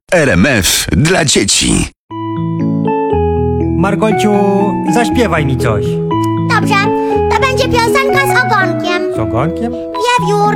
RMF dla dzieci. Margolciu, zaśpiewaj mi coś. Dobrze, to będzie piosenka z ogonkiem. Z ogonkiem? Wiewiór